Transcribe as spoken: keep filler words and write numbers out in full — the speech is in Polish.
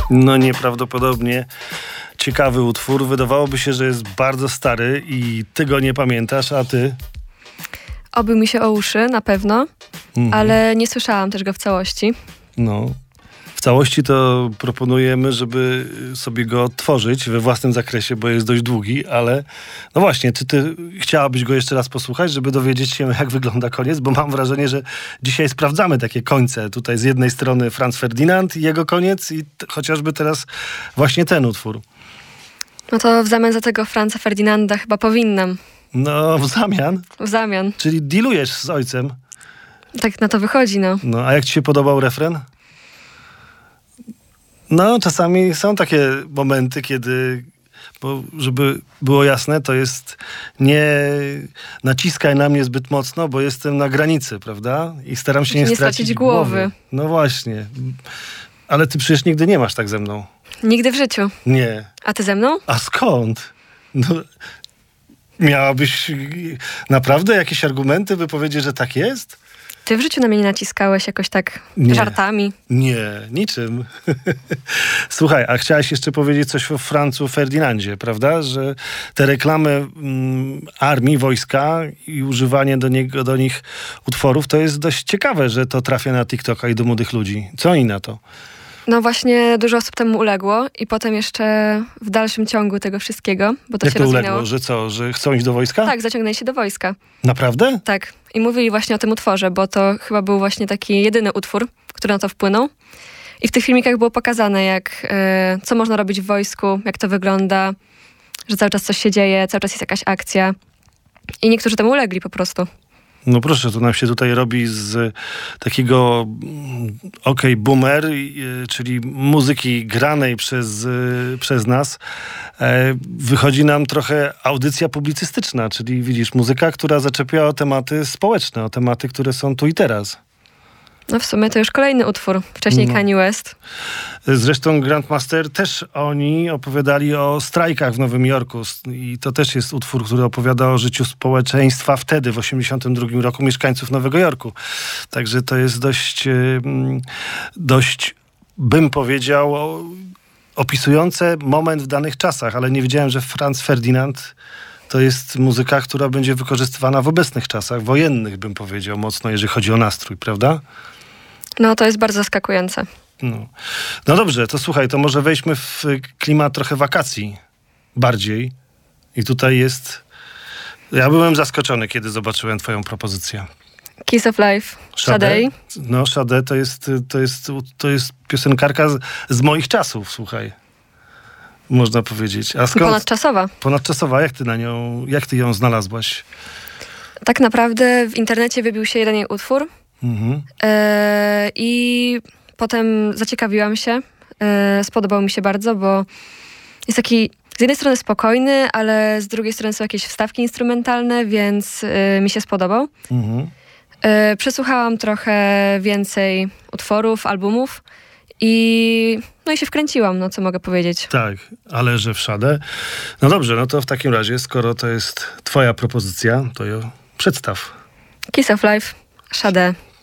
No nieprawdopodobnie ciekawy utwór. Wydawałoby się, że jest bardzo stary i ty go nie pamiętasz, a ty? Obył mi się o uszy, na pewno, mhm. ale nie słyszałam też go w całości. No. W całości to proponujemy, żeby sobie go odtworzyć we własnym zakresie, bo jest dość długi, ale no właśnie, czy ty chciałabyś go jeszcze raz posłuchać, żeby dowiedzieć się, jak wygląda koniec? Bo mam wrażenie, że dzisiaj sprawdzamy takie końce. Tutaj z jednej strony Franz Ferdinand i jego koniec i t- chociażby teraz właśnie ten utwór. No to w zamian za tego Franza Ferdinanda chyba powinnam. No, w zamian? W zamian. Czyli dealujesz z ojcem? Tak na to wychodzi, no. No, a jak ci się podobał refren? No, czasami są takie momenty, kiedy, bo żeby było jasne, to jest nie naciskaj na mnie zbyt mocno, bo jestem na granicy, prawda? I staram się nie, nie stracić, stracić głowy. głowy. No właśnie. Ale ty przecież nigdy nie masz tak ze mną. Nigdy w życiu. Nie. A ty ze mną? A skąd? No, miałabyś naprawdę jakieś argumenty, by powiedzieć, że tak jest? Ty w życiu na mnie nie naciskałeś jakoś tak nie. żartami? Nie, niczym. Słuchaj, a chciałaś jeszcze powiedzieć coś o Francu Ferdinandzie, prawda? Że te reklamy mm, armii, wojska i używanie do niego, do nich utworów, to jest dość ciekawe, że to trafia na TikToka i do młodych ludzi. Co oni na to? No właśnie dużo osób temu uległo i potem jeszcze w dalszym ciągu tego wszystkiego, bo to Jak się to rozwinęło. uległo? Że co? Że chcą iść do wojska? Tak, zaciągnęli się do wojska. Naprawdę? Tak. I mówili właśnie o tym utworze, bo to chyba był właśnie taki jedyny utwór, który na to wpłynął. I w tych filmikach było pokazane, jak, y, co można robić w wojsku, jak to wygląda, że cały czas coś się dzieje, cały czas jest jakaś akcja. I niektórzy temu ulegli po prostu. No proszę, to nam się tutaj robi z takiego mm, okej, okay, boomer, y, czyli muzyki granej przez, y, przez nas. E, wychodzi nam trochę audycja publicystyczna, czyli widzisz, muzyka, która zaczepia o tematy społeczne, o tematy, które są tu i teraz. No w sumie to już kolejny utwór. Wcześniej no. Kanye West. Zresztą Grandmaster też oni opowiadali o strajkach w Nowym Jorku i to też jest utwór, który opowiada o życiu społeczeństwa wtedy, w osiemdziesiątym drugim roku, mieszkańców Nowego Jorku. Także to jest dość, dość bym powiedział, opisujące moment w danych czasach, ale nie wiedziałem, że Franz Ferdinand to jest muzyka, która będzie wykorzystywana w obecnych czasach, wojennych bym powiedział mocno, jeżeli chodzi o nastrój, prawda? No to jest bardzo zaskakujące. No. no dobrze, to słuchaj, to może wejdźmy w klimat trochę wakacji bardziej. I tutaj jest... Ja byłem zaskoczony, kiedy zobaczyłem twoją propozycję. Kiss of Life, Sade. No, Sade to jest, to jest, to jest piosenkarka z, z moich czasów, słuchaj. Można powiedzieć. A skąd? Ponadczasowa. Ponadczasowa. Jak ty na nią, jak ty ją znalazłaś? Tak naprawdę w internecie wybił się jeden jej utwór. Mhm. E, I potem zaciekawiłam się. E, spodobał mi się bardzo, bo jest taki z jednej strony spokojny, ale z drugiej strony są jakieś wstawki instrumentalne, więc e, mi się spodobał. Mhm. E, przesłuchałam trochę więcej utworów, albumów i no i się wkręciłam, no co mogę powiedzieć. Tak, ale że w Sade. No dobrze, no to w takim razie, skoro to jest twoja propozycja, to ją przedstaw. Kiss of Life, Sade.